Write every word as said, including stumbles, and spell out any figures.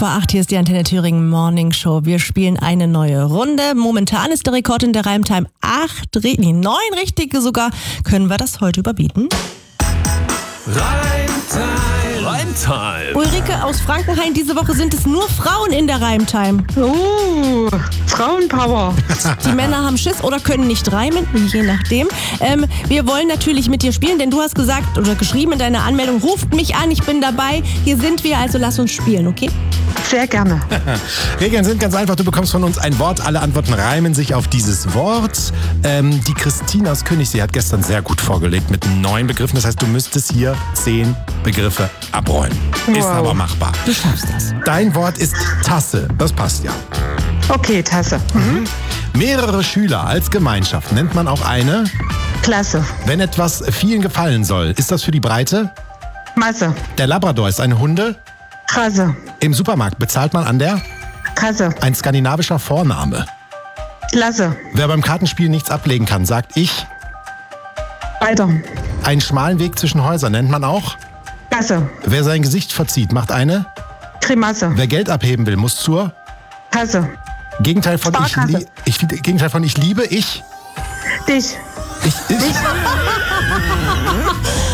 Bei acht, hier ist die Antenne Thüringen Morning Show. Wir spielen eine neue Runde. Momentan ist der Rekord in der Reimtime acht, nee, neun richtige sogar. Können wir das heute überbieten? Reimtime. Reimtime. Ulrike aus Frankenhain, diese Woche sind es nur Frauen in der Reimtime. Oh, Frauenpower. Die Männer haben Schiss oder können nicht reimen, je nachdem. Ähm, wir wollen natürlich mit dir spielen, denn du hast gesagt oder geschrieben in deiner Anmeldung, ruft mich an, ich bin dabei. Hier sind wir, also lass uns spielen, okay? Sehr gerne. Regeln sind ganz einfach. Du bekommst von uns ein Wort. Alle Antworten reimen sich auf dieses Wort. Ähm, die Christine aus Königssee hat gestern sehr gut vorgelegt mit neun Begriffen. Das heißt, du müsstest hier zehn Begriffe abräumen. Wow. Ist aber machbar. Du schaffst das. Dein Wort ist Tasse. Das passt ja. Okay, Tasse. Mhm. Mehrere Schüler als Gemeinschaft nennt man auch eine Klasse. Wenn etwas vielen gefallen soll, ist das für die Breite? Masse. Der Labrador ist eine Hunde? Rasse. Im Supermarkt bezahlt man an der? Kasse. Ein skandinavischer Vorname. Lasse. Wer beim Kartenspiel nichts ablegen kann, sagt ich. Weiter. Einen schmalen Weg zwischen Häusern nennt man auch? Gasse. Wer sein Gesicht verzieht, macht eine? Grimasse. Wer Geld abheben will, muss zur? Kasse. Gegenteil von ich, Sparkasse. ich, Gegenteil von ich liebe, ich? Dich. Ich, ich.